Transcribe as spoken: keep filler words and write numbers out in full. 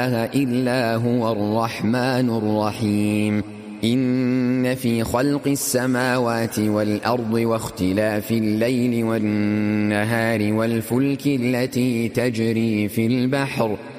إلا هو الرحمن الرحيم. إن في خلق السماوات والأرض واختلاف الليل والنهار والفلك التي تجري في البحر